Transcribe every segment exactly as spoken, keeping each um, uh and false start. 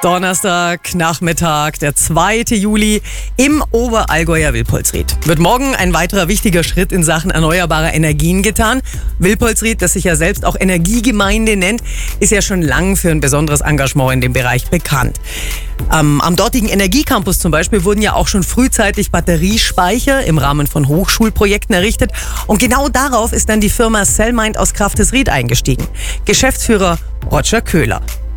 Donnerstag, Nachmittag, der zweite Juli im Oberallgäuer Wilpolsried. Wird morgen ein weiterer wichtiger Schritt in Sachen erneuerbarer Energien getan. Wilpolsried, das sich ja selbst auch Energiegemeinde nennt, ist ja schon lang für ein besonderes Engagement in dem Bereich bekannt. Ähm, am dortigen Energiecampus zum Beispiel wurden ja auch schon frühzeitig Batteriespeicher im Rahmen von Hochschulprojekten errichtet. Und genau darauf ist dann die Firma Cellmind aus Kraftesried eingestiegen. Geschäftsführer Roger Köhler.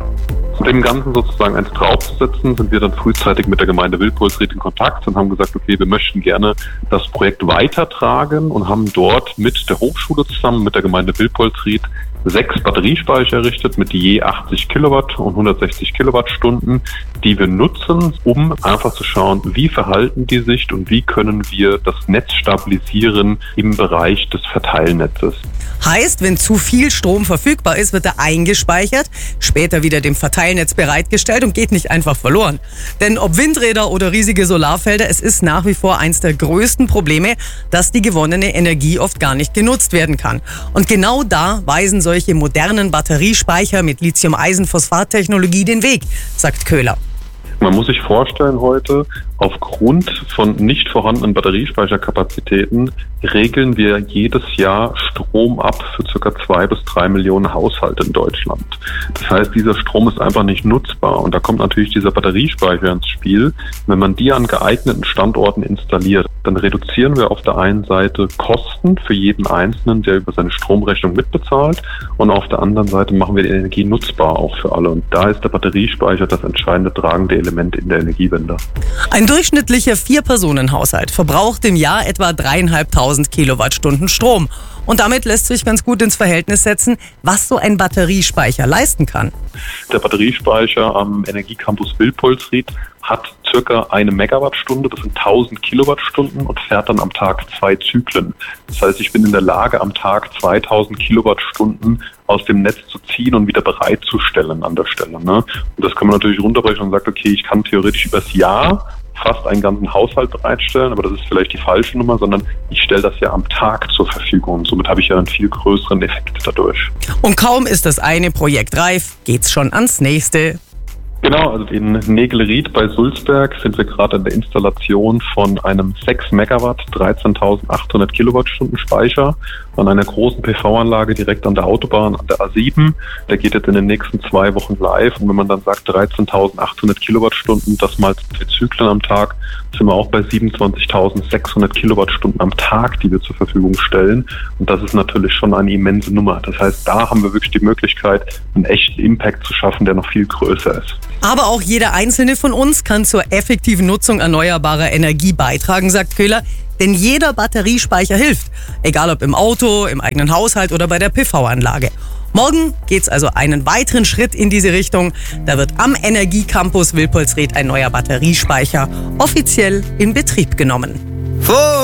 Um dem Ganzen sozusagen eins draufzusetzen, sind wir dann frühzeitig mit der Gemeinde Wilpolsried in Kontakt und haben gesagt, okay, wir möchten gerne das Projekt weitertragen und haben dort mit der Hochschule zusammen, mit der Gemeinde Wilpolsried, sechs Batteriespeicher errichtet mit je achtzig Kilowatt und hundertsechzig Kilowattstunden, die wir nutzen, um einfach zu schauen, wie verhalten die sich und wie können wir das Netz stabilisieren im Bereich des Verteilnetzes. Heißt, wenn zu viel Strom verfügbar ist, wird er eingespeichert, später wieder dem Verteilnetz bereitgestellt und geht nicht einfach verloren. Denn ob Windräder oder riesige Solarfelder, es ist nach wie vor eins der größten Probleme, dass die gewonnene Energie oft gar nicht genutzt werden kann. Und genau da weisen solche modernen Batteriespeicher mit Lithium-Eisen-Phosphat-Technologie den Weg, sagt Köhler. Man muss sich vorstellen heute, aufgrund von nicht vorhandenen Batteriespeicherkapazitäten regeln wir jedes Jahr Strom ab für ca. zwei bis drei Millionen Haushalte in Deutschland. Das heißt, dieser Strom ist einfach nicht nutzbar und da kommt natürlich dieser Batteriespeicher ins Spiel. Wenn man die an geeigneten Standorten installiert, dann reduzieren wir auf der einen Seite Kosten für jeden Einzelnen, der über seine Stromrechnung mitbezahlt, und auf der anderen Seite machen wir die Energie nutzbar auch für alle. Und da ist der Batteriespeicher das entscheidende tragende Element in der Energiewende. Ein durchschnittlicher Vier-Personen-Haushalt verbraucht im Jahr etwa dreieinhalbtausend Kilowattstunden Strom. Und damit lässt sich ganz gut ins Verhältnis setzen, was so ein Batteriespeicher leisten kann. Der Batteriespeicher am Energiecampus Wilpolsried hat circa eine Megawattstunde, das sind tausend Kilowattstunden, und fährt dann am Tag zwei Zyklen. Das heißt, ich bin in der Lage, am Tag zweitausend Kilowattstunden aus dem Netz zu ziehen und wieder bereitzustellen an der Stelle. Ne? Und das kann man natürlich runterbrechen und sagt, okay, ich kann theoretisch übers Jahr fast einen ganzen Haushalt bereitstellen, aber das ist vielleicht die falsche Nummer, sondern ich stelle das ja am Tag zur Verfügung. Somit habe ich ja einen viel größeren Effekt dadurch. Und kaum ist das eine Projekt reif, geht's schon ans nächste. Genau, also in Nägelried bei Sulzberg sind wir gerade in der Installation von einem sechs Megawatt, dreizehntausendachthundert Kilowattstunden Speicher an einer großen P V-Anlage direkt an der Autobahn, an der A sieben. Der geht jetzt in den nächsten zwei Wochen live, und wenn man dann sagt dreizehntausendachthundert Kilowattstunden, das mal zwei Zyklen am Tag, sind wir auch bei siebenundzwanzigtausendsechshundert Kilowattstunden am Tag, die wir zur Verfügung stellen. Und das ist natürlich schon eine immense Nummer. Das heißt, da haben wir wirklich die Möglichkeit, einen echten Impact zu schaffen, der noch viel größer ist. Aber auch jeder einzelne von uns kann zur effektiven Nutzung erneuerbarer Energie beitragen, sagt Köhler. Denn jeder Batteriespeicher hilft. Egal ob im Auto, im eigenen Haushalt oder bei der P V-Anlage. Morgen geht's also einen weiteren Schritt in diese Richtung. Da wird am Energiecampus Wilpolsried ein neuer Batteriespeicher offiziell in Betrieb genommen.